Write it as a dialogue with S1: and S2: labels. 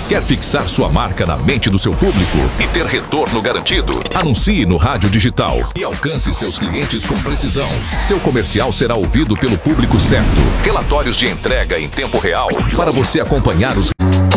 S1: Quer fixar sua marca na mente do seu público e ter retorno garantido? Anuncie no rádio digital e alcance seus clientes com precisão. Seu comercial será ouvido pelo público certo. Relatórios de entrega em tempo real para você acompanhar os